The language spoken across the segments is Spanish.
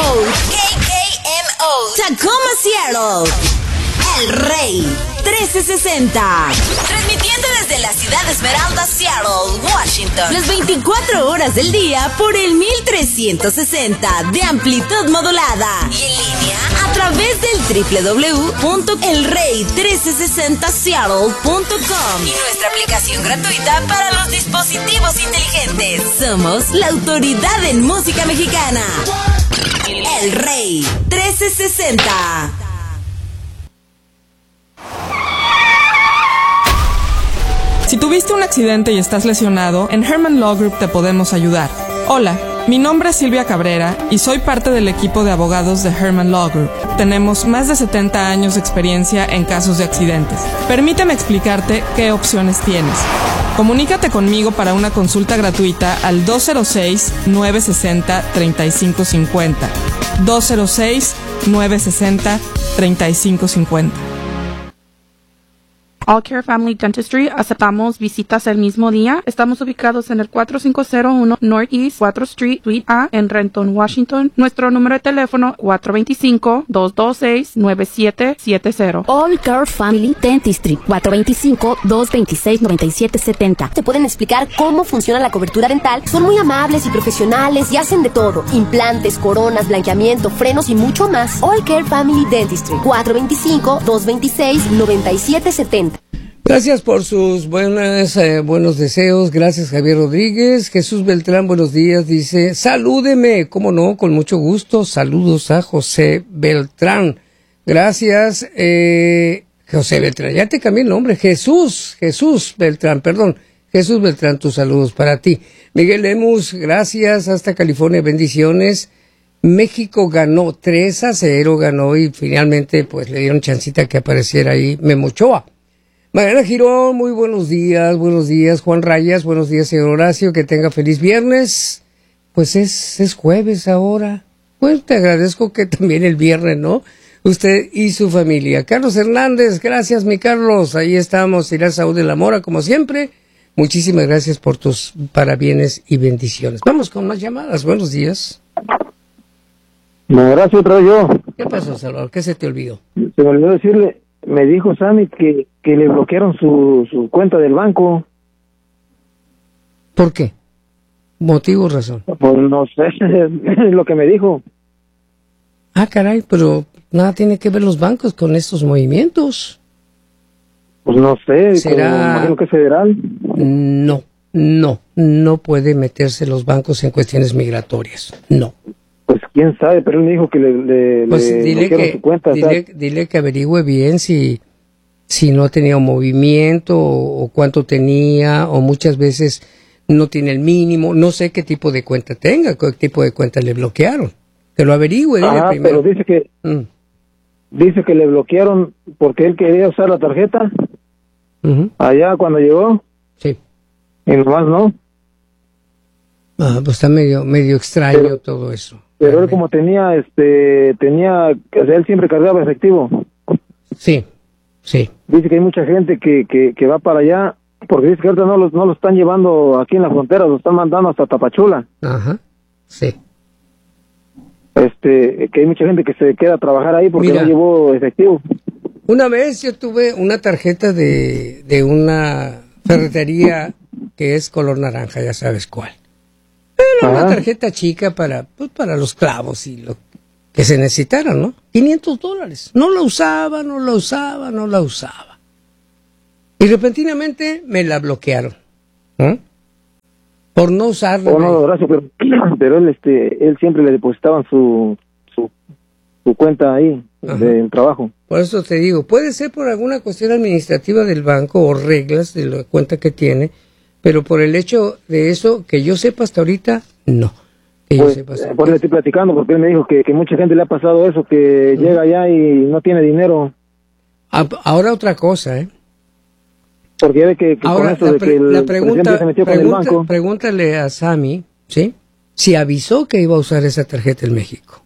KKMO, Tacoma, Seattle. El Rey 1360. Transmitiendo desde la ciudad de Esmeralda, Seattle, Washington. Las 24 horas del día por el 1360 de amplitud modulada. Y en línea a través del www.elrey1360seattle.com. Y nuestra aplicación gratuita para los dispositivos inteligentes. Somos la autoridad en música mexicana. El Rey 1360. Si tuviste un accidente y estás lesionado, en Herman Law Group te podemos ayudar. Hola, mi nombre es Silvia Cabrera y soy parte del equipo de abogados de Herman Law Group. Tenemos más de 70 años de experiencia en casos de accidentes. Permíteme explicarte qué opciones tienes. Comunícate conmigo para una consulta gratuita al 206-960-3550. 206-960-3550. All Care Family Dentistry, aceptamos visitas el mismo día. Estamos ubicados en el 4501 Northeast 4th Street, Suite A, en Renton, Washington. Nuestro número de teléfono 425-226-9770. All Care Family Dentistry, 425-226-9770. Te pueden explicar cómo funciona la cobertura dental. Son muy amables y profesionales y hacen de todo. Implantes, coronas, blanqueamiento, frenos y mucho más. All Care Family Dentistry, 425-226-9770. Gracias por sus buenos deseos. Gracias, Javier Rodríguez. Jesús Beltrán, buenos días. Dice, salúdeme. ¿Cómo no? Con mucho gusto. Saludos a José Beltrán. Gracias, José Beltrán. Ya te cambié el nombre. Jesús Beltrán, perdón. Jesús Beltrán, tus saludos para ti. Miguel Lemus, gracias. Hasta California, bendiciones. México ganó 3-0, ganó y finalmente pues le dieron chancita que apareciera ahí Memo Ochoa. Mariana Girón, muy buenos días. Juan Rayas, buenos días, señor Horacio, que tenga feliz viernes. Pues es jueves ahora. Pues te agradezco que también el viernes, ¿no? Usted y su familia. Carlos Hernández, gracias, mi Carlos. Ahí estamos, Irán Saúl de la Mora, como siempre. Muchísimas gracias por tus parabienes y bendiciones. Vamos con más llamadas. Buenos días. No, gracias, otra vez yo. ¿Qué pasó, Salvador? ¿Qué se te olvidó? Se me olvidó decirle, me dijo Sammy que le bloquearon su cuenta del banco. ¿Por qué? ¿Motivo o razón? Pues no sé, es lo que me dijo. Ah, caray, pero nada tiene que ver los bancos con estos movimientos. Pues no sé, ¿será? Imagino que es federal. No puede meterse los bancos en cuestiones migratorias, no. Pues quién sabe, pero él me dijo que le bloquearon su cuenta. Dile que averigüe bien si no tenía un movimiento o cuánto tenía, o muchas veces no tiene el mínimo. No sé qué tipo de cuenta tenga, qué tipo de cuenta le bloquearon. Que lo averigüe, dile primero. Pero dice que le bloquearon porque él quería usar la tarjeta allá cuando llegó. Sí. Y nomás no. Pues está medio extraño todo eso. Pero él como tenía, o sea, él siempre cargaba efectivo. Sí. Dice que hay mucha gente que va para allá, porque dice que ahorita no lo están llevando aquí en la frontera, lo están mandando hasta Tapachula. Ajá, sí. Que hay mucha gente que se queda a trabajar ahí porque no llevó efectivo. Una vez yo tuve una tarjeta de una ferretería que es color naranja, ya sabes cuál. Pero una tarjeta chica para los clavos y lo que se necesitaran, ¿no? $500. No la usaba. Y repentinamente me la bloquearon. Por no usarla. No, gracias, pero él siempre le depositaban su cuenta ahí del trabajo. Por eso te digo, puede ser por alguna cuestión administrativa del banco o reglas de la cuenta que tiene, pero por el hecho de eso, que yo sepa hasta ahorita, no. Por eso le estoy platicando, porque él me dijo que mucha gente le ha pasado eso, que llega allá y no tiene dinero. Ahora otra cosa, Porque ya ve que ahora, con eso de que el presidente se metió con el banco. Pregúntale a Sammy, ¿sí? Si avisó que iba a usar esa tarjeta en México.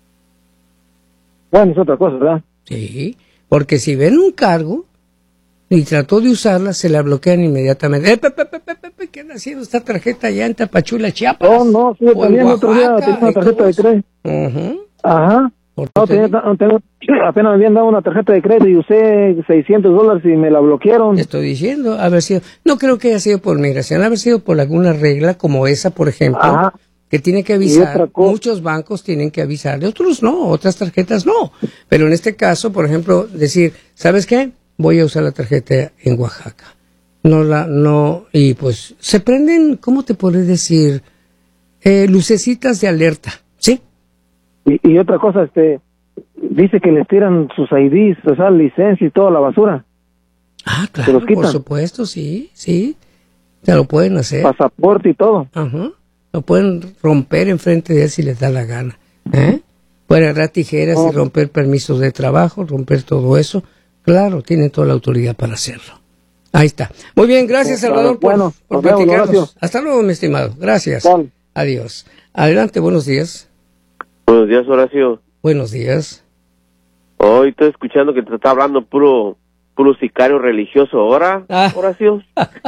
Bueno, es otra cosa, ¿verdad? Sí, porque si ven un cargo, y trató de usarla, se la bloquean inmediatamente. ¿Qué anda haciendo esta tarjeta allá en Tapachula, Chiapas? No, sí, también otro día tenía una tarjeta de crédito. Ajá. Apenas me habían dado una tarjeta de crédito y usé $600 y me la bloquearon. Estoy diciendo, no creo que haya sido por migración, haber sido por alguna regla como esa, por ejemplo. Ajá. Que tiene que avisar, muchos bancos tienen que avisar, otros no, otras tarjetas no. Pero en este caso, por ejemplo, decir, ¿sabes qué? Voy a usar la tarjeta en Oaxaca. Y pues se prenden, ¿cómo te podré decir? Lucecitas de alerta, ¿sí? Y otra cosa, dice que les tiran sus IDs, o sea, licencia y toda la basura. Ah, claro, por supuesto, sí, te lo pueden hacer. Pasaporte y todo. Ajá. Lo pueden romper enfrente de él si les da la gana. Pueden agarrar tijeras y romper permisos de trabajo, romper todo eso. Claro, tienen toda la autoridad para hacerlo. Ahí está. Muy bien, gracias, Salvador, por platicarnos. Hasta luego, mi estimado. Gracias. Bueno. Adiós. Adelante, buenos días. Buenos días, Horacio. Buenos días. Hoy estoy escuchando que te está hablando puro sicario religioso ahora, Horacio.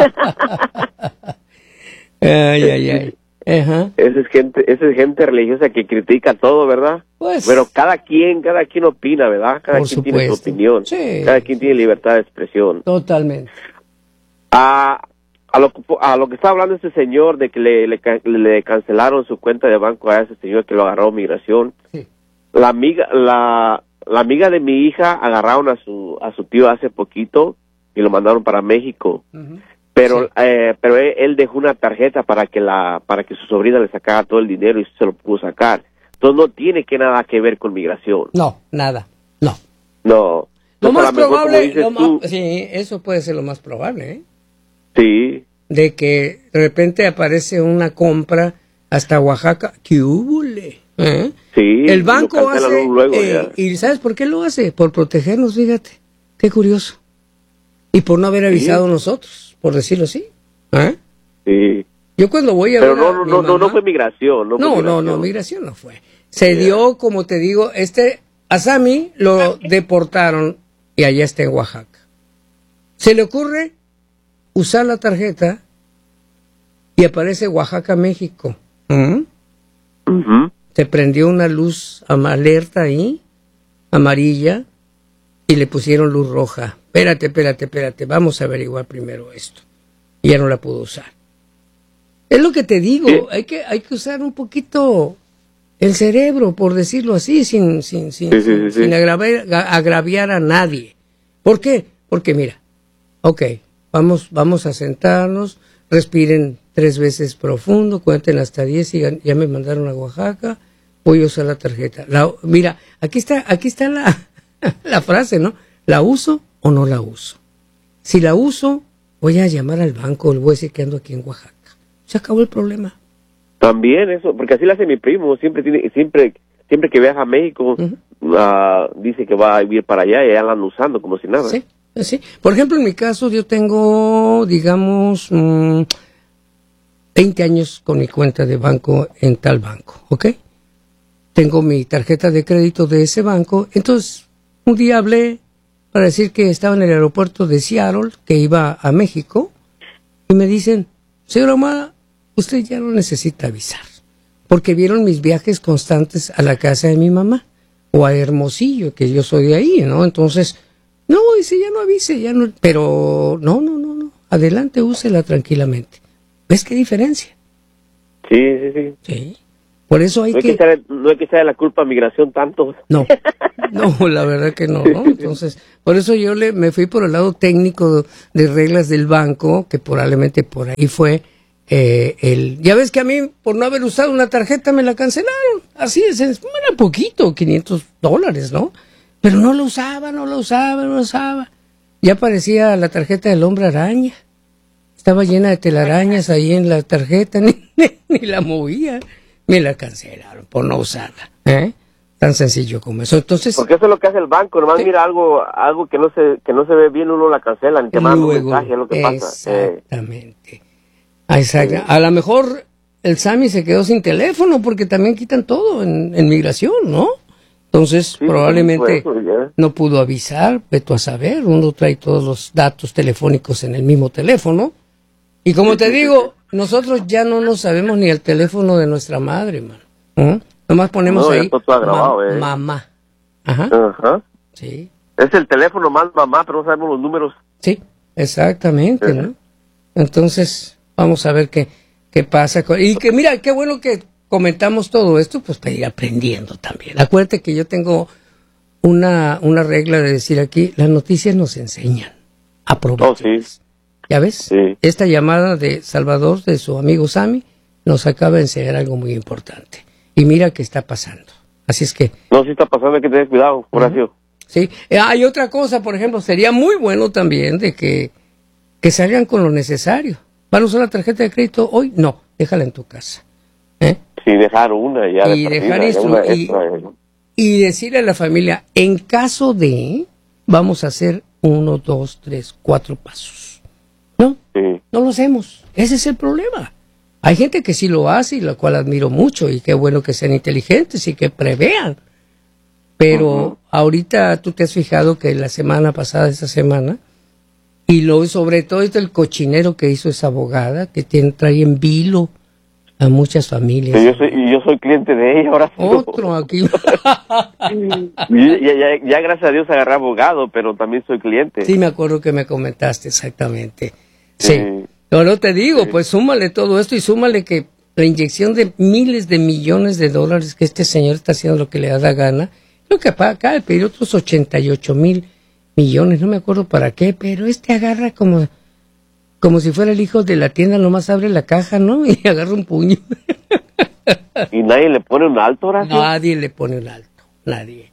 Ay. Ajá. Esa es gente religiosa que critica todo, ¿verdad? Pues, pero cada quien opina, ¿verdad? Cada quien tiene su opinión. Sí. Cada quien tiene libertad de expresión. Totalmente. A lo que está hablando este señor de que le cancelaron su cuenta de banco a ese señor que lo agarró migración. Sí. La amiga de mi hija agarraron a su tío hace poquito y lo mandaron para México. Uh-huh. Pero él dejó una tarjeta para que su sobrina le sacara todo el dinero y se lo pudo sacar. Entonces no tiene nada que ver con migración. No, nada. No. Lo más probable, sí, eso puede ser lo más probable, ¿eh? Sí. De que de repente aparece una compra hasta Oaxaca. ¡Qué húbole! Sí. El banco hace luego, y ¿sabes por qué lo hace? Por protegernos, fíjate. Qué curioso. Y por no haber avisado nosotros, por decirlo así. Sí. Yo cuando voy a ver no fue migración. No, migración no fue. Se dio, como te digo, a Sammy lo deportaron y allá está en Oaxaca. Se le ocurre usar la tarjeta y aparece Oaxaca, México. Uh-huh. Se prendió una luz alerta ahí, amarilla, y le pusieron luz roja. Espérate, vamos a averiguar primero esto. Y ya no la pudo usar. Es lo que te digo, hay que usar un poquito el cerebro, por decirlo así, sin agraviar a nadie. ¿Por qué? Porque mira, vamos a sentarnos, respiren 3 veces profundo, cuenten hasta 10 y ya me mandaron a Oaxaca, voy a usar la tarjeta. Mira, aquí está la frase, ¿no? ¿La uso o no la uso? Si la uso, voy a llamar al banco, le voy a decir que ando aquí en Oaxaca. Se acabó el problema. También eso, porque así lo hace mi primo, siempre que viaja a México, dice que va a vivir para allá y ya la andan usando como si nada. Sí. Por ejemplo, en mi caso, yo tengo, digamos, 20 años con mi cuenta de banco en tal banco, ¿ok? Tengo mi tarjeta de crédito de ese banco, entonces un día hablé para decir que estaba en el aeropuerto de Seattle, que iba a México, y me dicen, señora Omar, usted ya no necesita avisar, porque vieron mis viajes constantes a la casa de mi mamá, o a Hermosillo, que yo soy de ahí, ¿no? Entonces, no, dice, ya no avise, ya no, pero no, adelante, úsela tranquilamente. ¿Ves qué diferencia? Sí. Por eso hay no hay que echarle la culpa a migración tanto. No, la verdad que no. Entonces, por eso yo me fui por el lado técnico de reglas del banco, que probablemente por ahí fue ya ves que a mí, por no haber usado una tarjeta, me la cancelaron. Así es, era poquito, $500, ¿no? Pero no lo usaba. Ya aparecía la tarjeta del hombre araña. Estaba llena de telarañas ahí en la tarjeta, ni la movía. Me la cancelaron por no usarla. Tan sencillo como eso. Entonces, porque eso es lo que hace el banco, nomás mira algo que no se ve bien, uno la cancela, ni te manda un mensaje, es lo que pasa. Exactamente. A lo mejor el Sammy se quedó sin teléfono porque también quitan todo en migración, ¿no? Entonces, Sí, probablemente pues, ya. no pudo avisar, vete a saber, uno trae todos los datos telefónicos en el mismo teléfono. Y como te digo, nosotros ya no nos sabemos ni el teléfono de nuestra madre, man. Nomás ponemos ahí está grabado, mamá. Ajá. Ajá. Sí. Es el teléfono más mamá, pero no sabemos los números. Sí, exactamente, ¿no? Entonces, vamos a ver qué pasa. Y que mira, qué bueno que comentamos todo esto, pues para ir aprendiendo también. Acuérdate que yo tengo una regla de decir aquí, las noticias nos enseñan. Aprovechen. Sí. ¿Ya ves? Sí. Esta llamada de Salvador, de su amigo Sammy, nos acaba de enseñar algo muy importante. Y mira qué está pasando. Así es que... No, sí está pasando, hay que tener cuidado, Horacio. Sí. Hay otra cosa, por ejemplo, sería muy bueno también de que salgan con lo necesario. ¿Van a usar la tarjeta de crédito hoy? No, déjala en tu casa. Sí, dejar una ya. Y dejar y decirle a la familia, en caso de, vamos a hacer 1, 2, 3, 4 pasos. ¿No? Sí. No lo hacemos. Ese es el problema. Hay gente que sí lo hace y la cual admiro mucho y qué bueno que sean inteligentes y que prevean. Pero ahorita tú te has fijado que la semana pasada, esta semana, y sobre todo el cochinero que hizo esa abogada, que trae en vilo a muchas familias. Sí, yo soy cliente de ella ahora. Otro aquí. ya gracias a Dios agarré abogado, pero también soy cliente. Sí, me acuerdo que me comentaste exactamente. Sí. Pero te digo, pues súmale todo esto y súmale que la inyección de miles de millones de dólares que este señor está haciendo lo que le da la gana, lo que acaba de pedir otros 88,000 millones, no me acuerdo para qué, pero agarra como si fuera el hijo de la tienda, nomás abre la caja, ¿no? Y agarra un puño. ¿Y nadie le pone un alto, Horacio? Nadie le pone un alto, nadie.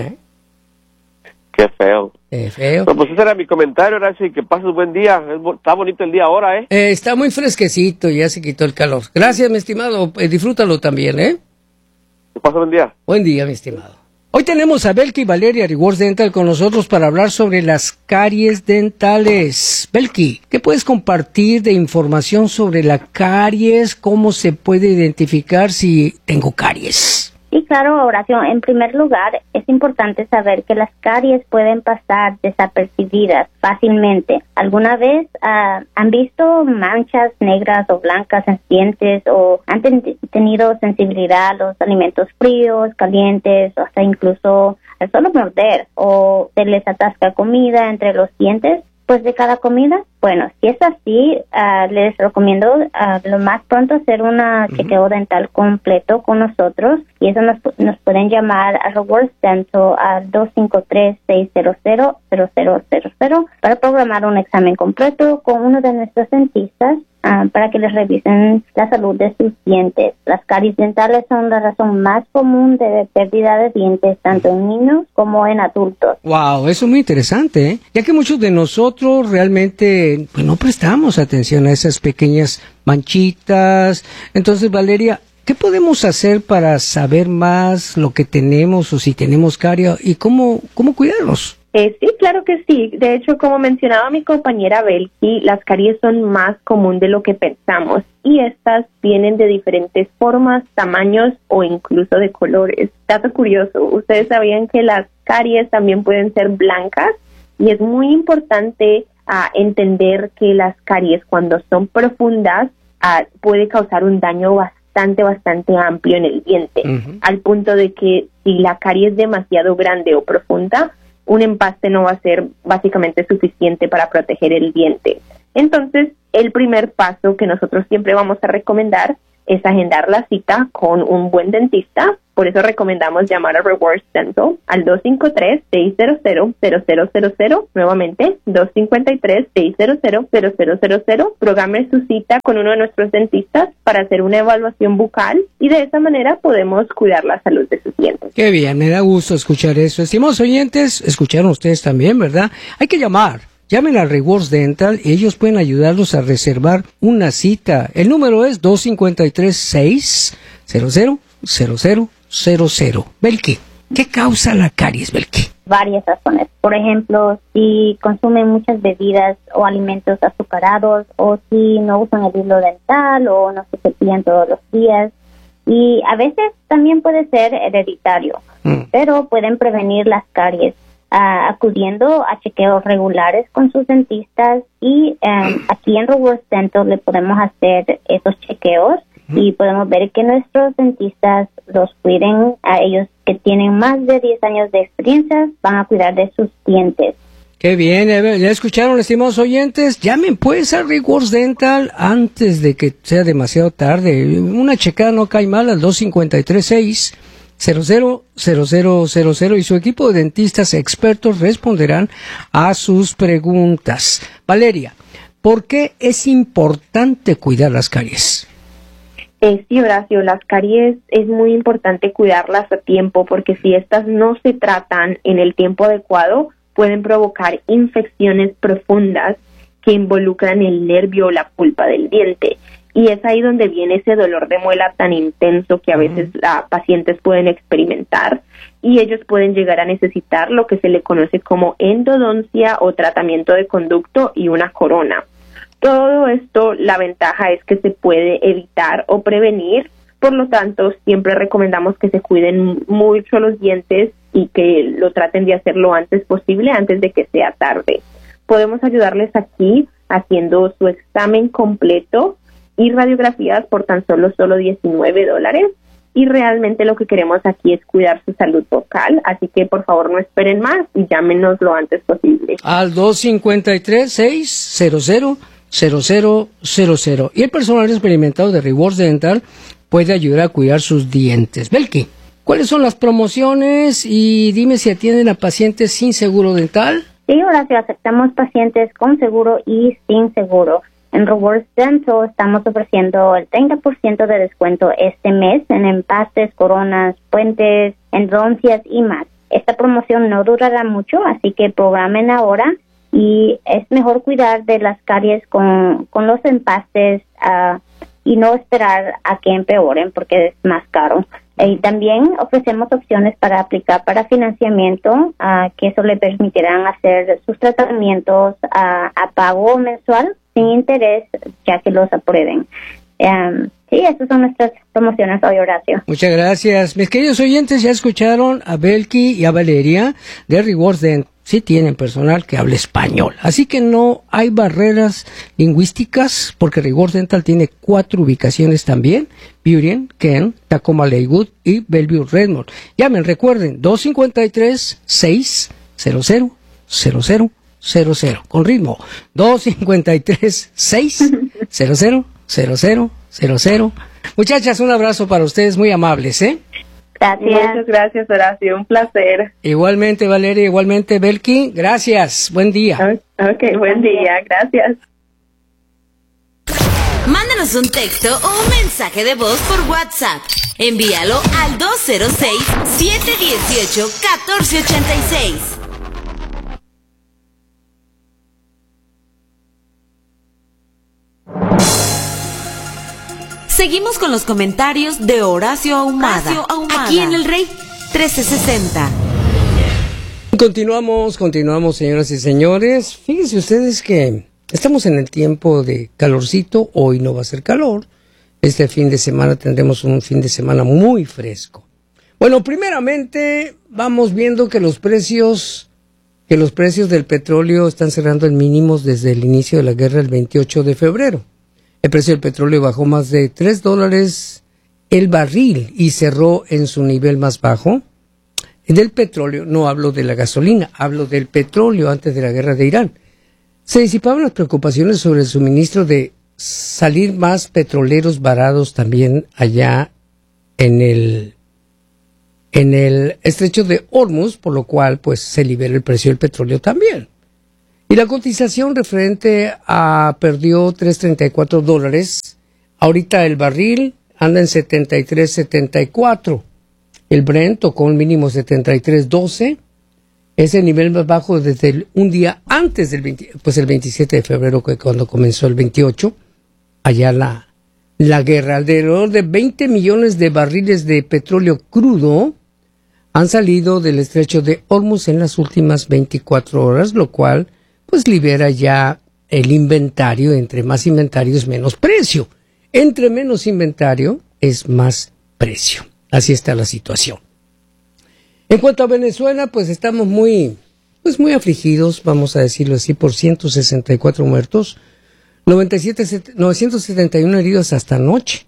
Qué feo. Feo. No, pues ese era mi comentario, Horacio, y que pases buen día. Está bonito el día ahora, ¿eh? Está muy fresquecito, ya se quitó el calor. Gracias, mi estimado, disfrútalo también, ¿eh? Que pases buen día. Buen día, mi estimado. Hoy tenemos a Belki y Valeria Rewards Dental con nosotros para hablar sobre las caries dentales. Belki, ¿qué puedes compartir de información sobre la caries? ¿Cómo se puede identificar si tengo caries? Sí, claro, Horacio. En primer lugar, es importante saber que las caries pueden pasar desapercibidas fácilmente. ¿Alguna vez han visto manchas negras o blancas en dientes o han tenido sensibilidad a los alimentos fríos, calientes o hasta incluso al solo morder o se les atasca comida entre los dientes después de cada comida? Bueno, si es así, les recomiendo lo más pronto hacer una chequeo dental completo con nosotros y eso nos pueden llamar a Rewards Dental al 253-600-0000 para programar un examen completo con uno de nuestros dentistas para que les revisen la salud de sus dientes. Las caries dentales son la razón más común de pérdida de dientes tanto en niños como en adultos. Wow, eso es muy interesante, ¿eh? Ya que muchos de nosotros realmente pues no prestamos atención a esas pequeñas manchitas. Entonces, Valeria, ¿qué podemos hacer para saber más lo que tenemos o si tenemos caries y cómo cuidarnos? Sí, claro que sí. De hecho, como mencionaba mi compañera Belki, las caries son más común de lo que pensamos y estas vienen de diferentes formas, tamaños o incluso de colores. Dato curioso, ¿ustedes sabían que las caries también pueden ser blancas? Y es muy importante entender que las caries, cuando son profundas, puede causar un daño bastante amplio en el diente, al punto de que si la carie es demasiado grande o profunda, un empaste no va a ser básicamente suficiente para proteger el diente. Entonces, el primer paso que nosotros siempre vamos a recomendar es agendar la cita con un buen dentista. Por eso recomendamos llamar a Rewards Dental al 253-600-0000. Nuevamente, 253-600-0000. Programe su cita con uno de nuestros dentistas para hacer una evaluación bucal y de esa manera podemos cuidar la salud de sus dientes. Qué bien, me da gusto escuchar eso. Estimados oyentes, escucharon ustedes también, ¿verdad? Hay que llamar. Llamen a Rewards Dental y ellos pueden ayudarlos a reservar una cita. El número es 253-600-0000. Belki, ¿qué causa la caries, Belki? Varias razones. Por ejemplo, si consumen muchas bebidas o alimentos azucarados o si no usan el hilo dental o no se cepillan todos los días. y a veces también puede ser hereditario, pero pueden prevenir las caries acudiendo a chequeos regulares con sus dentistas, y aquí en Rewards Dental le podemos hacer esos chequeos y podemos ver que nuestros dentistas los cuiden a ellos que tienen más de 10 años de experiencia, van a cuidar de sus dientes. Qué bien, ya escucharon, estimados oyentes. Llamen pues a Rewards Dental antes de que sea demasiado tarde. Una checada no cae mal al 253-600-0000 y su equipo de dentistas expertos responderán a sus preguntas. Valeria, ¿por qué es importante cuidar las caries? Sí, Horacio, las caries es muy importante cuidarlas a tiempo, porque si estas no se tratan en el tiempo adecuado, pueden provocar infecciones profundas que involucran el nervio o la pulpa del diente. Y es ahí donde viene ese dolor de muela tan intenso que a veces pacientes pueden experimentar, y ellos pueden llegar a necesitar lo que se le conoce como endodoncia o tratamiento de conducto y una corona. Todo esto, la ventaja es que se puede evitar o prevenir, por lo tanto, siempre recomendamos que se cuiden mucho los dientes y que lo traten de hacer lo antes posible, antes de que sea tarde. Podemos ayudarles aquí haciendo su examen completo y radiografías por tan solo $19, y realmente lo que queremos aquí es cuidar su salud vocal, así que por favor no esperen más y llámenos lo antes posible. Al 253-600-0000. Y el personal experimentado de Rewards Dental puede ayudar a cuidar sus dientes. Belki, ¿cuáles son las promociones? Y dime si atienden a pacientes sin seguro dental. Sí, Horacio, aceptamos pacientes con seguro y sin seguro. En Rewards Dental estamos ofreciendo el 30% de descuento este mes en empastes, coronas, puentes, endodoncias y más. Esta promoción no durará mucho, así que programen ahora, y es mejor cuidar de las caries con los empastes y no esperar a que empeoren porque es más caro. Y también ofrecemos opciones para aplicar para financiamiento, que eso le permitirán hacer sus tratamientos a pago mensual sin interés, ya que los aprueben. Sí, estas son nuestras promociones hoy, Horacio. Muchas gracias. Mis queridos oyentes, ya escucharon a Belki y a Valeria de Rewards Dental. Sí tienen personal que habla español, así que no hay barreras lingüísticas, porque Rewards Dental tiene 4 ubicaciones también: Burien, Kent, Tacoma Lakewood y Bellevue Redmond. Llamen, recuerden, 253-600-0000, con ritmo, 253-600-0000. Muchachas, un abrazo para ustedes, muy amables, ¿eh? Gracias. Muchas gracias, Horacio. Un placer. Igualmente, Valeria, igualmente, Belki. Gracias. Buen día. Ok, buen día. Gracias. Mándanos un texto o un mensaje de voz por WhatsApp. Envíalo al 206-718-1486. Seguimos con los comentarios de Horacio Ahumada, aquí en El Rey 1360. Continuamos, señoras y señores. Fíjense ustedes que estamos en el tiempo de calorcito. Hoy no va a ser calor. Este fin de semana tendremos un fin de semana muy fresco. Bueno, primeramente vamos viendo que los precios del petróleo están cerrando en mínimos desde el inicio de la guerra el 28 de febrero. El precio del petróleo bajó más de $3 el barril y cerró en su nivel más bajo. Del petróleo, no hablo de la gasolina, hablo del petróleo antes de la guerra de Irán. Se disipaban las preocupaciones sobre el suministro de salir más petroleros varados también allá en el estrecho de Hormuz, por lo cual pues se libera el precio del petróleo también. Y la cotización referente perdió $3.34. Ahorita el barril anda en 73.74. El Brent tocó un mínimo 73.12. Es el nivel más bajo desde un día antes del el 27 de febrero, que cuando comenzó el 28, allá la guerra. Alrededor de 20 millones de barriles de petróleo crudo han salido del estrecho de Hormuz en las últimas 24 horas, lo cual pues libera ya el inventario. Entre más inventario es menos precio. Entre menos inventario es más precio. Así está la situación. En cuanto a Venezuela, pues estamos muy afligidos, vamos a decirlo así, por 164 muertos, 971 heridos hasta anoche.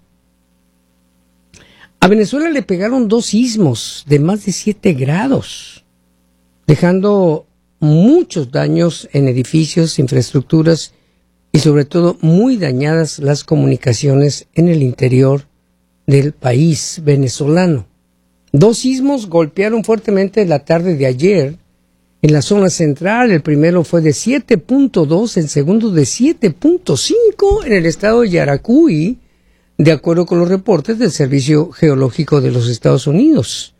A Venezuela le pegaron 2 sismos de más de 7 grados, dejando muchos daños en edificios, infraestructuras y sobre todo muy dañadas las comunicaciones en el interior del país venezolano. 2 sismos golpearon fuertemente la tarde de ayer en la zona central. El primero fue de 7.2, el segundo de 7.5 en el estado de Yaracuy, de acuerdo con los reportes del Servicio Geológico de los Estados Unidos.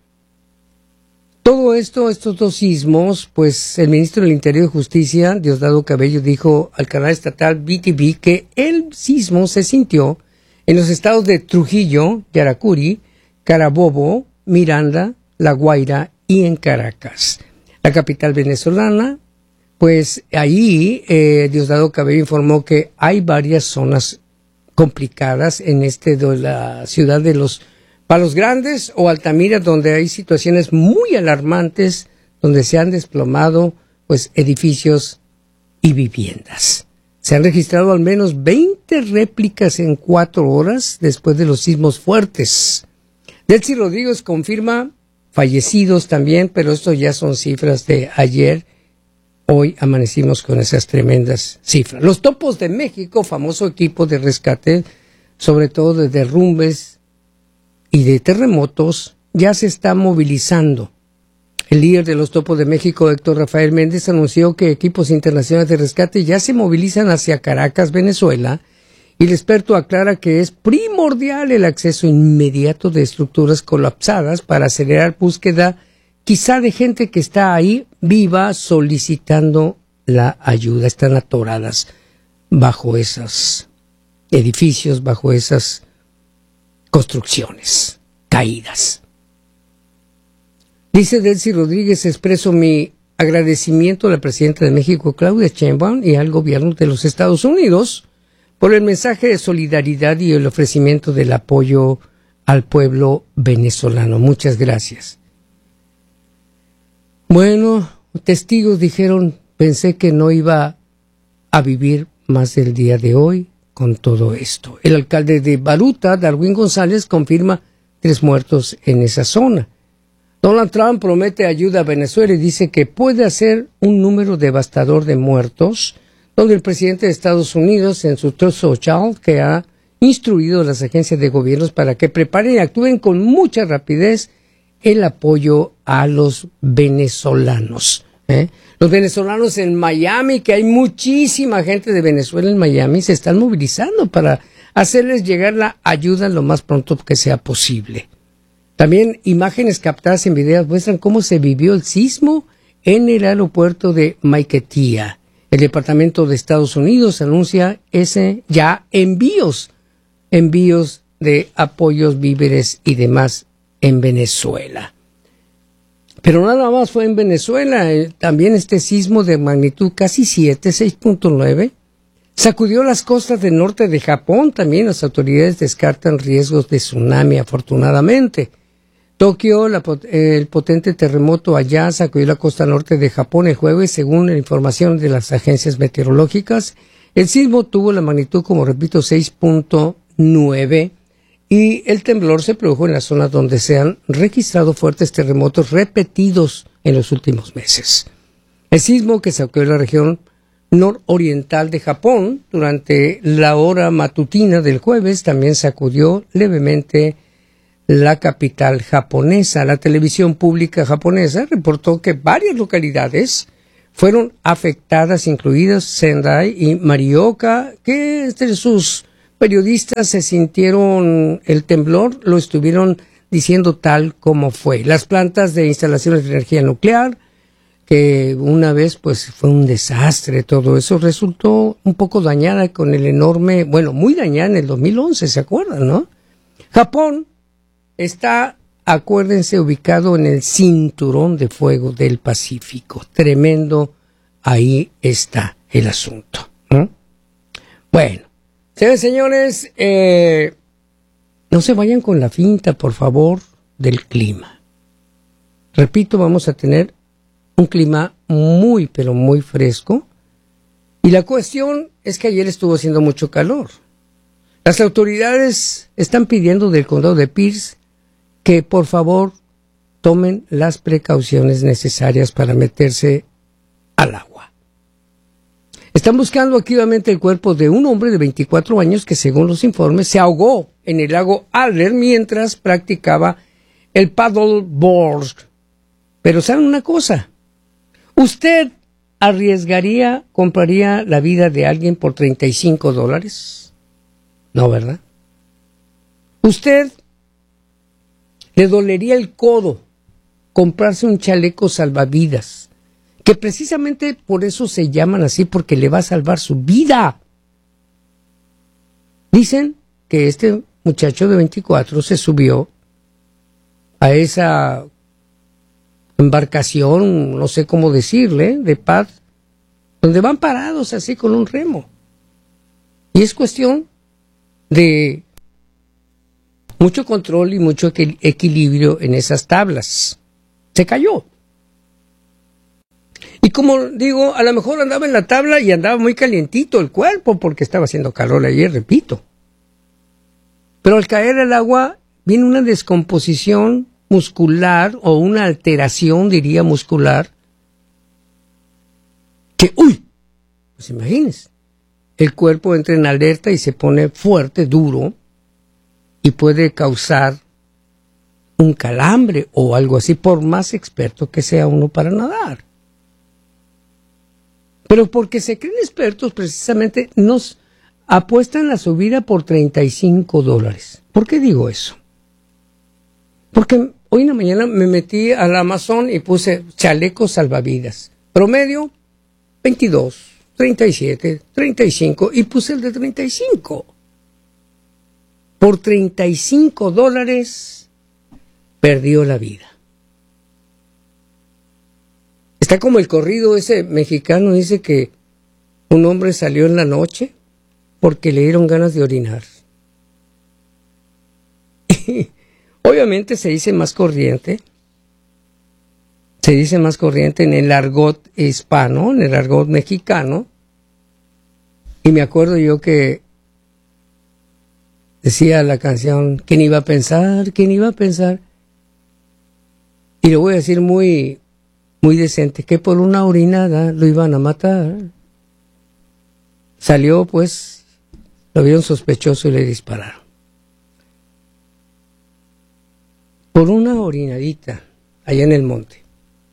Todo esto, estos 2 sismos, pues el ministro del Interior y Justicia, Diosdado Cabello, dijo al canal estatal BTV que el sismo se sintió en los estados de Trujillo, Yaracuy, Carabobo, Miranda, La Guaira y en Caracas. La capital venezolana, pues ahí Diosdado Cabello informó que hay varias zonas complicadas en de la ciudad de los Palos Grandes o Altamira, donde hay situaciones muy alarmantes, donde se han desplomado pues edificios y viviendas. Se han registrado al menos 20 réplicas en 4 horas después de los sismos fuertes. Delcy Rodríguez confirma fallecidos también, pero esto ya son cifras de ayer. Hoy amanecimos con esas tremendas cifras. Los Topos de México, famoso equipo de rescate, sobre todo de derrumbes y de terremotos, ya se está movilizando. El líder de los Topos de México, Héctor Rafael Méndez, anunció que equipos internacionales de rescate ya se movilizan hacia Caracas, Venezuela, y el experto aclara que es primordial el acceso inmediato de estructuras colapsadas para acelerar búsqueda quizá de gente que está ahí viva solicitando la ayuda. Están atoradas bajo esos edificios, bajo esas construcciones caídas. Dice Delcy Rodríguez: expreso mi agradecimiento a la presidenta de México, Claudia Sheinbaum, y al gobierno de los Estados Unidos por el mensaje de solidaridad y el ofrecimiento del apoyo al pueblo venezolano. Muchas gracias. Bueno, testigos dijeron: pensé que no iba a vivir más del día de hoy con todo esto. El alcalde de Baruta, Darwin González, confirma 3 muertos en esa zona. Donald Trump promete ayuda a Venezuela y dice que puede hacer un número devastador de muertos, donde el presidente de Estados Unidos, en su Truth Social, que ha instruido a las agencias de gobiernos para que preparen y actúen con mucha rapidez el apoyo a los venezolanos. Los venezolanos en Miami, que hay muchísima gente de Venezuela en Miami, se están movilizando para hacerles llegar la ayuda lo más pronto que sea posible. También imágenes captadas en videos muestran cómo se vivió el sismo en el aeropuerto de Maiquetía. El Departamento de Estados Unidos anuncia ya envíos de apoyos, víveres y demás en Venezuela. Pero nada más fue en Venezuela. También este sismo de magnitud casi 7, 6.9, sacudió las costas del norte de Japón. También las autoridades descartan riesgos de tsunami, afortunadamente. Tokio, el potente terremoto allá sacudió la costa norte de Japón el jueves, según la información de las agencias meteorológicas. El sismo tuvo la magnitud, como repito, 6.9, y el temblor se produjo en las zonas donde se han registrado fuertes terremotos repetidos en los últimos meses. El sismo, que sacudió la región nororiental de Japón durante la hora matutina del jueves, también sacudió levemente la capital japonesa. La televisión pública japonesa reportó que varias localidades fueron afectadas, incluidas Sendai y Morioka, que entre sus periodistas se sintieron el temblor, lo estuvieron diciendo tal como fue. Las plantas de instalaciones de energía nuclear, que una vez pues fue un desastre, todo eso resultó un poco dañada con el enorme, muy dañada en el 2011, ¿se acuerdan, no? Japón está, acuérdense, ubicado en el cinturón de fuego del Pacífico. Tremendo, ahí está el asunto, ¿no? Bueno, señores, no se vayan con la finta, por favor, del clima. Repito, vamos a tener un clima muy, pero muy fresco. Y la cuestión es que ayer estuvo haciendo mucho calor. Las autoridades están pidiendo del condado de Pierce que, por favor, tomen las precauciones necesarias para meterse al agua. Están buscando activamente el cuerpo de un hombre de 24 años que, según los informes, se ahogó en el lago Adler mientras practicaba el paddleboard. Pero ¿saben una cosa? ¿Usted compraría la vida de alguien por $35? No, ¿verdad? ¿Usted le dolería el codo comprarse un chaleco salvavidas? Que precisamente por eso se llaman así, porque le va a salvar su vida. Dicen que este muchacho de 24 se subió a esa embarcación, no sé cómo decirle, de pad, donde van parados así con un remo. Y es cuestión de mucho control y mucho equilibrio en esas tablas. Se cayó. Y como digo, a lo mejor andaba en la tabla y andaba muy calientito el cuerpo porque estaba haciendo calor ayer, repito. Pero al caer al agua viene una descomposición muscular o una alteración, diría, muscular, que, pues imagínense, el cuerpo entra en alerta y se pone fuerte, duro, y puede causar un calambre o algo así, por más experto que sea uno para nadar. Pero porque se creen expertos, precisamente nos apuestan la subida por $35. ¿Por qué digo eso? Porque hoy en la mañana me metí al Amazon y puse chalecos salvavidas. Promedio, 22, 37, 35 y puse el de 35. Por $35 perdió la vida. Está como el corrido ese mexicano, dice que un hombre salió en la noche porque le dieron ganas de orinar. Y obviamente se dice más corriente en el argot hispano, en el argot mexicano. Y me acuerdo yo que decía la canción, ¿quién iba a pensar? ¿Quién iba a pensar? Y lo voy a decir muy decente, que por una orinada lo iban a matar. Salió, pues, lo vieron sospechoso y le dispararon. Por una orinadita, allá en el monte.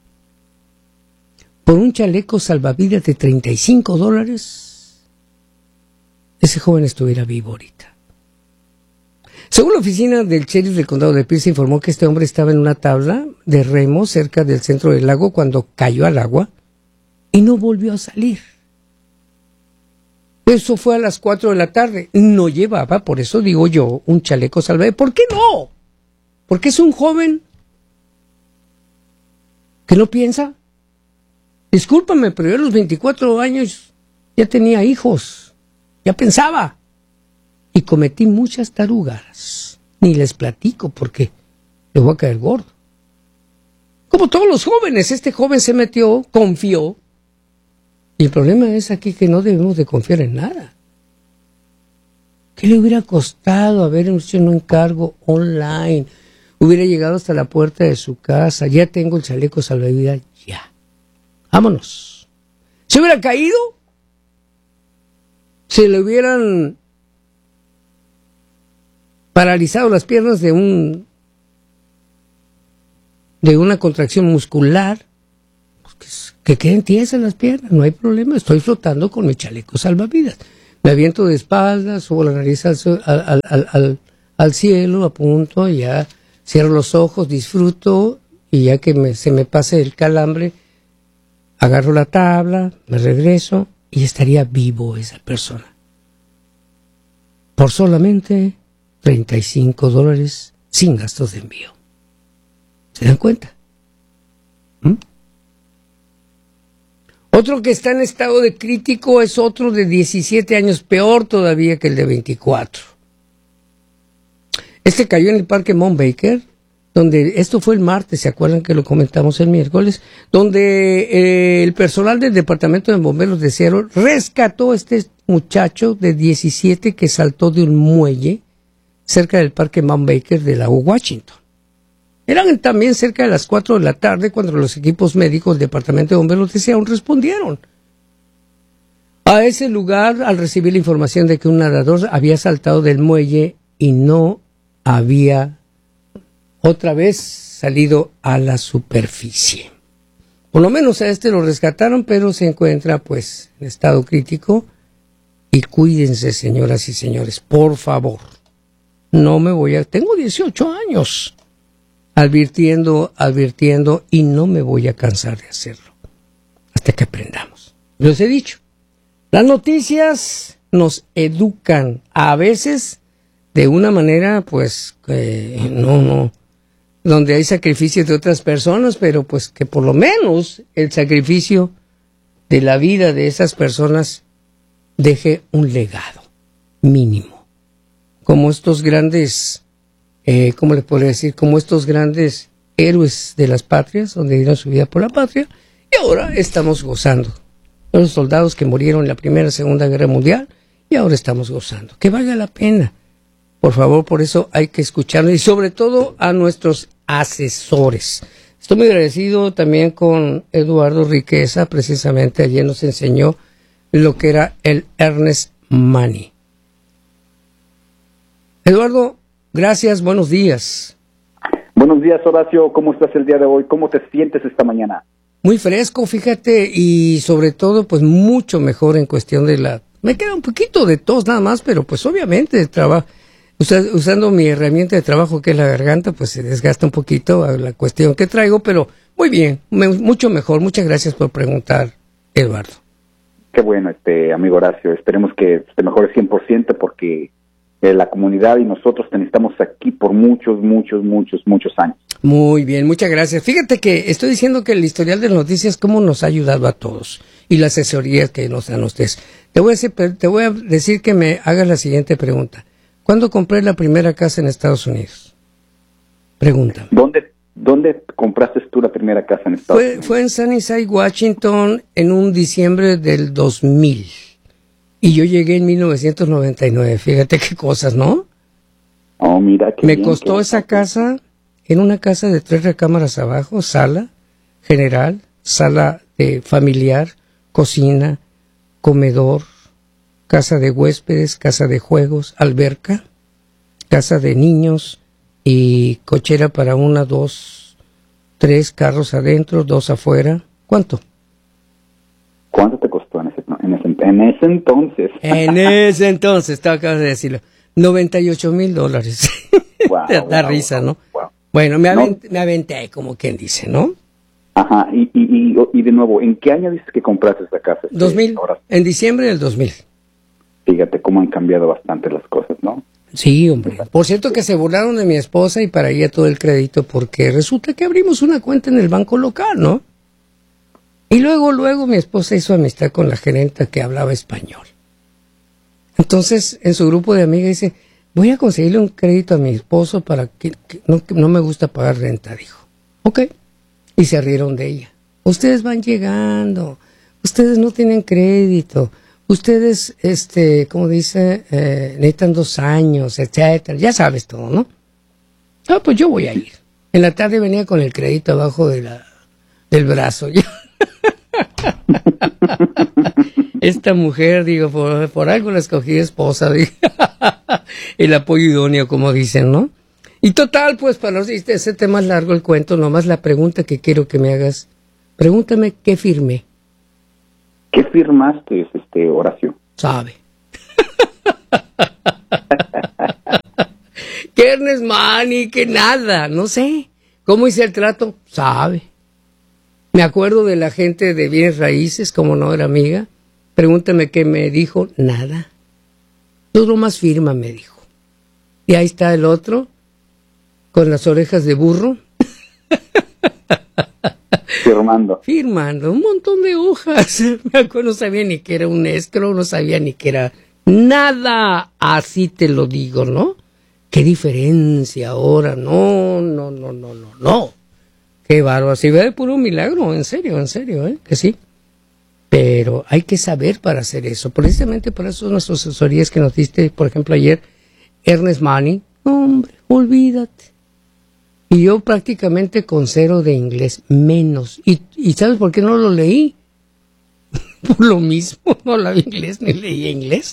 Por un chaleco salvavidas de $35, ese joven estuviera vivo ahorita. Según la oficina del sheriff del condado de Pierce, informó que este hombre estaba en una tabla de remo cerca del centro del lago cuando cayó al agua y no volvió a salir. Eso fue a las 4 de la tarde. No llevaba, por eso digo yo, un chaleco salvavidas. ¿Por qué no? Porque es un joven que no piensa. Discúlpame, pero yo a los 24 años ya tenía hijos, ya pensaba. Y cometí muchas tarugadas. Ni les platico porque le voy a caer gordo. Como todos los jóvenes, este joven se metió, confió. Y el problema es aquí que no debemos de confiar en nada. ¿Qué le hubiera costado haber hecho un encargo online? Hubiera llegado hasta la puerta de su casa. Ya tengo el chaleco salvavidas, ya. Vámonos. ¿Se hubiera caído? ¿Se le hubieran paralizado las piernas de una contracción muscular? Que queden tiesas las piernas, no hay problema, estoy flotando con mi chaleco salvavidas. Me aviento de espaldas, subo la nariz al cielo, apunto, y ya cierro los ojos, disfruto, y ya que se me pase el calambre, agarro la tabla, me regreso, y estaría vivo esa persona. Por solamente $35 sin gastos de envío. ¿Se dan cuenta? Otro que está en estado de crítico es otro de 17 años, peor todavía que el de 24. Cayó en el Parque Mount Baker, donde esto fue el martes, ¿se acuerdan que lo comentamos el miércoles? Donde el personal del Departamento de Bomberos de Seattle rescató a este muchacho de 17 que saltó de un muelle cerca del Parque Mount Baker del lago Washington. Eran también cerca de las 4 de la tarde cuando los equipos médicos del Departamento de Bomberos de Seattle respondieron a ese lugar al recibir la información de que un nadador había saltado del muelle y no había otra vez salido a la superficie. Por lo menos a lo rescataron, pero se encuentra pues en estado crítico. Y cuídense, señoras y señores, por favor. Tengo 18 años advirtiendo y no me voy a cansar de hacerlo hasta que aprendamos. Les he dicho, las noticias nos educan a veces de una manera pues no donde hay sacrificios de otras personas, pero pues que por lo menos el sacrificio de la vida de esas personas deje un legado mínimo, como estos grandes ¿cómo le podría decir? Como estos grandes héroes de las patrias, donde dieron su vida por la patria, y ahora estamos gozando. Los soldados que murieron en la Primera y Segunda Guerra Mundial, y ahora estamos gozando. Que valga la pena. Por favor, por eso hay que escucharlo, y sobre todo a nuestros asesores. Estoy muy agradecido también con Eduardo Riqueza, precisamente ayer nos enseñó lo que era el Earnest Money. Eduardo, gracias, buenos días. Buenos días, Horacio, ¿cómo estás el día de hoy? ¿Cómo te sientes esta mañana? Muy fresco, fíjate, y sobre todo, pues mucho mejor en cuestión de me queda un poquito de tos nada más, pero pues obviamente usando mi herramienta de trabajo que es la garganta, pues se desgasta un poquito la cuestión que traigo, pero muy bien, mucho mejor. Muchas gracias por preguntar, Eduardo. Qué bueno, amigo Horacio, esperemos que te mejores 100% porque la comunidad y nosotros te necesitamos aquí por muchos años. Muy bien, muchas gracias. Fíjate que estoy diciendo que el historial de noticias cómo nos ha ayudado a todos y la asesoría que nos dan ustedes. Te voy a decir que me hagas la siguiente pregunta. ¿Cuándo compré la primera casa en Estados Unidos? Pregúntame. ¿Dónde compraste tú la primera casa en Estados Unidos? Fue en Sunnyside, Washington, en un diciembre del 2000. Y yo llegué en 1999. Fíjate qué cosas, ¿no? Oh, mira. Me costó esa casa, en una casa de 3 recámaras abajo, sala general, sala familiar, cocina, comedor, casa de huéspedes, casa de juegos, alberca, casa de niños y cochera para 1, 2, 3 carros adentro, 2 afuera. ¿Cuánto? ¿Cuánto te costó en ese entonces? En ese entonces, te acabas de decirlo. $98,000. Wow, da risa, ¿no? Wow. Bueno, me aventé, como quien dice, ¿no? Ajá, y de nuevo, ¿en qué año dices que compraste esta casa? 2000, en diciembre del 2000. Fíjate cómo han cambiado bastante las cosas, ¿no? Sí, hombre. Por cierto que se burlaron de mi esposa y para ella todo el crédito porque resulta que abrimos una cuenta en el banco local, ¿no? Y luego mi esposa hizo amistad con la gerenta que hablaba español. Entonces, en su grupo de amigas dice, voy a conseguirle un crédito a mi esposo para que no me gusta pagar renta, dijo. Ok. Y se rieron de ella. Ustedes van llegando, ustedes no tienen crédito, ustedes, como dice, necesitan 2 años, etcétera. Ya sabes todo, ¿no? Ah, pues yo voy a ir. En la tarde venía con el crédito abajo del brazo. Esta mujer, digo, por algo la escogí de esposa, digo. El apoyo idóneo, como dicen, ¿no? Y total, pues, para no hacerte más largo el cuento, nomás la pregunta que quiero que me hagas, pregúntame qué firmé. ¿Qué firmaste, Horacio? Sabe. ¿Qué Earnest Money? Que nada, no sé. ¿Cómo hice el trato? Sabe. Me acuerdo de la gente de bienes raíces, como no era amiga. Pregúntame qué me dijo, nada. Tú nomás firma, me dijo. Y ahí está el otro, con las orejas de burro. Firmando, un montón de hojas. Me acuerdo, no sabía ni que era un escrow, no sabía ni que era nada. Así te lo digo, ¿no? qué diferencia ahora, no. Qué bárbaro, si ve de puro milagro, en serio, que sí. Pero hay que saber para hacer eso. Precisamente por eso nuestras asesorías que nos diste, por ejemplo, ayer, Ernest Money, hombre, olvídate. Y yo prácticamente con 0 de inglés, menos. ¿Y sabes por qué no lo leí? Por lo mismo, no hablaba inglés ni leía inglés.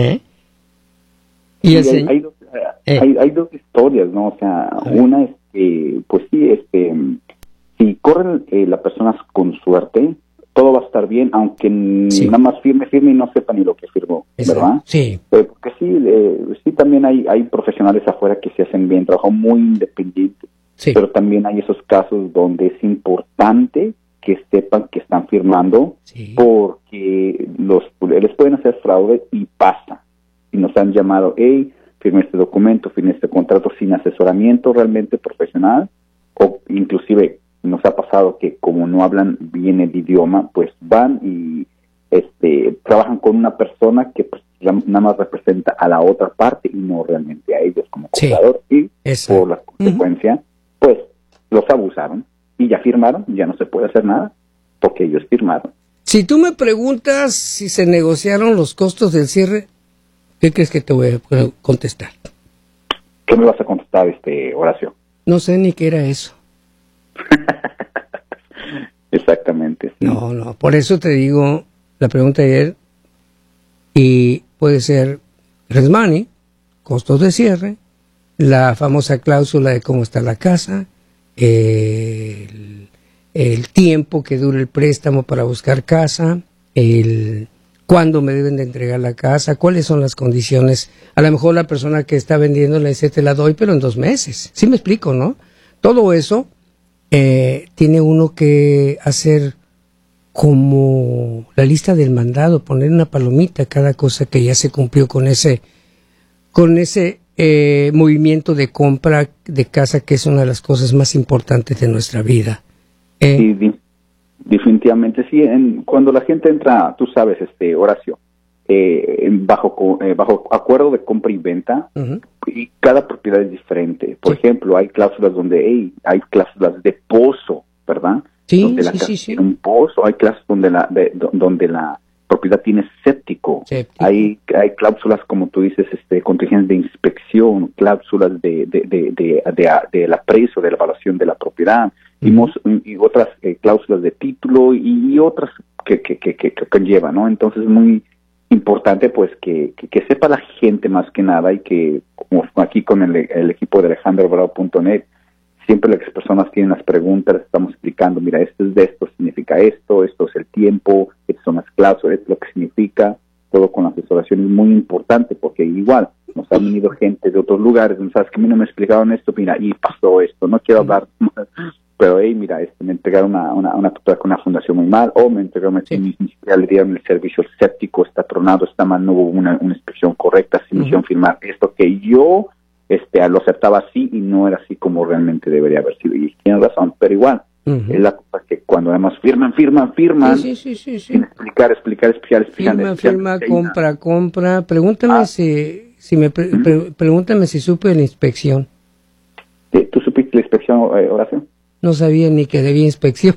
Y hay dos historias, ¿no? O sea, una es que, pues sí, si corren las personas con suerte, todo va a estar bien, aunque nada más firme y no sepa ni lo que firmó, ¿verdad? Sí. Porque sí también hay profesionales afuera que se hacen bien, trabajan muy independiente, pero también hay esos casos donde es importante que sepan que están firmando, porque les pueden hacer fraude y pasa. Y nos han llamado, hey, firme este documento, firme este contrato sin asesoramiento realmente profesional, o inclusive nos ha pasado que como no hablan bien el idioma, pues van y trabajan con una persona que pues nada más representa a la otra parte y no realmente a ellos como comprador, y por la consecuencia, pues los abusaron y ya firmaron, ya no se puede hacer nada porque ellos firmaron. Si tú me preguntas si se negociaron los costos del cierre, ¿qué crees que te voy a contestar? ¿Qué me vas a contestar, Horacio? No sé ni qué era eso. Exactamente. Sí. No, por eso te digo la pregunta de ayer, y puede ser Resmani, costos de cierre, la famosa cláusula de cómo está la casa, el tiempo que dure el préstamo para buscar casa, cuándo me deben de entregar la casa, cuáles son las condiciones. A lo mejor la persona que está vendiendo le dice, te la doy, pero en 2 meses. ¿Sí me explico, no? Todo eso tiene uno que hacer como la lista del mandado, poner una palomita cada cosa que ya se cumplió con ese movimiento de compra de casa, que es una de las cosas más importantes de nuestra vida. Sí, definitivamente sí. Cuando la gente entra, tú sabes, Horacio, bajo acuerdo de compra y venta, y cada propiedad es diferente. Por ejemplo, hay cláusulas donde hay cláusulas de pozo, ¿verdad? Donde la casa tiene un pozo, hay cláusulas donde la propiedad tiene séptico. Hay cláusulas, como tú dices, contingencias de inspección, cláusulas del aprecio, de la evaluación de la propiedad, y otras cláusulas de título y otras que conllevan, ¿no? Entonces es muy importante pues que sepa la gente más que nada, y que como aquí con el equipo de AlejandroBravo.net, siempre las personas tienen las preguntas, les estamos explicando, mira, esto es de esto, significa esto es el tiempo, estas son las cláusulas, esto es lo que significa, todo con la asesoración es muy importante, porque igual nos han venido gente de otros lugares, donde sabes que a mí no me explicaron esto, mira, y pasó esto, no quiero hablar, pero mira, me entregaron una propiedad con una fundación muy mal, o me entregaron, ni siquiera le dieron el servicio séptico, está tronado, está mal, no hubo una inspección correcta, se me hicieron firmar esto que yo lo aceptaba así y no era así como realmente debería haber sido, y tienen razón, pero igual es la cosa que cuando además firman sin explicar firma, compra, pregúntame pregúntame si supe la inspección. ¿Tú supiste la inspección, Horacio? No sabía ni que debía inspección.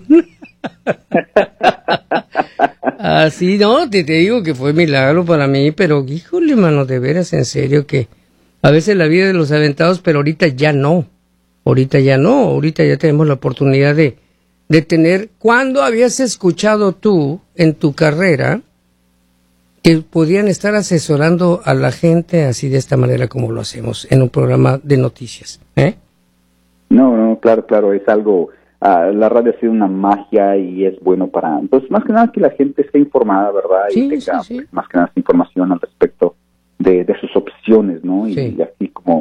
Así, no, te digo que fue milagro para mí, pero híjole, mano, de veras, en serio, que a veces la vida de los aventados, pero ahorita ya no, ahorita ya tenemos la oportunidad de tener. ¿Cuándo habías escuchado tú en tu carrera que podían estar asesorando a la gente así de esta manera como lo hacemos en un programa de noticias? No, claro, es algo, la radio ha sido una magia y es bueno para, entonces más que nada que la gente esté informada, ¿verdad? Y tenga más que nada información al respecto de sus opciones, ¿no? Y a